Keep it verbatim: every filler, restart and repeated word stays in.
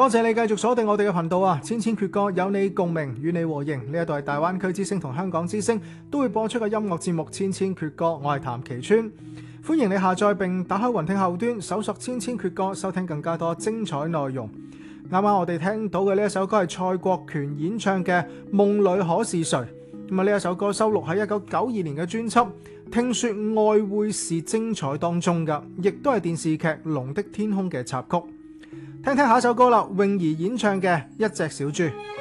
多謝你繼續鎖定我哋嘅頻道啊！千千闕歌有你共鳴，與你和應。呢一度係大灣區之聲同香港之聲都會播出嘅音樂節目《千千闕歌》，我係譚其川。歡迎你下載並打開雲聽後端，搜索《千千闕歌》，收聽更加多精彩內容。啱啱我哋聽到嘅呢一首歌係蔡國權演唱嘅《夢裏可是誰》。咁啊，呢一首歌收錄喺一九九二年嘅專輯《聽說愛會是精彩》當中噶，亦都係電視劇《龍的天空》嘅插曲。聽聽下一首歌啦，泳兒演唱嘅《一隻小豬》。